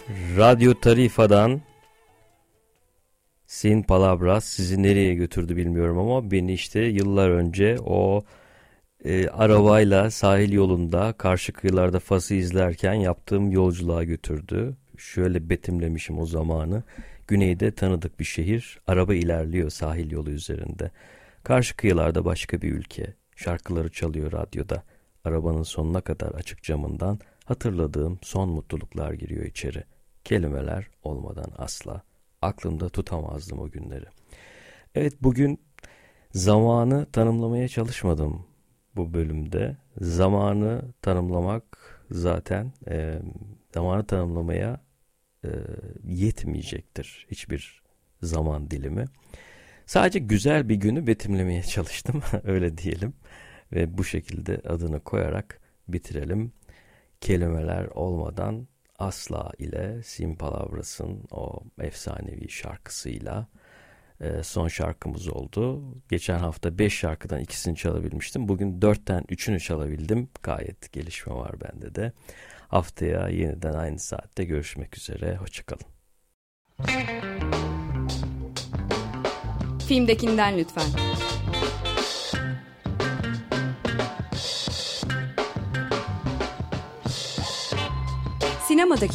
Radyo Tarifa'dan Sin Palabras sizi nereye götürdü bilmiyorum ama beni işte yıllar önce o arabayla sahil yolunda karşı kıyılarda Fas'ı izlerken yaptığım yolculuğa götürdü. Şöyle betimlemişim o zamanı. Güneyde tanıdık bir şehir, araba ilerliyor sahil yolu üzerinde. Karşı kıyılarda başka bir ülke, şarkıları çalıyor radyoda. Arabanın sonuna kadar açık camından hatırladığım son mutluluklar giriyor içeri. Kelimeler olmadan asla. Aklımda tutamazdım o günleri. Evet, bugün zamanı tanımlamaya çalışmadım bu bölümde. Zamanı tanımlamak zaten zamanı tanımlamaya yetmeyecektir hiçbir zaman dilimi. Sadece güzel bir günü betimlemeye çalıştım öyle diyelim. Ve bu şekilde adını koyarak bitirelim. Kelimeler olmadan asla ile Sin Palabras'ın o efsanevi şarkısıyla son şarkımız oldu. Geçen hafta 5 şarkıdan ikisini çalabilmiştim. Bugün 4'ten 3'ünü çalabildim. Gayet gelişme var bende de. Haftaya yeniden aynı saatte görüşmek üzere. Hoşçakalın. Filmdekinden lütfen. Sinemadaki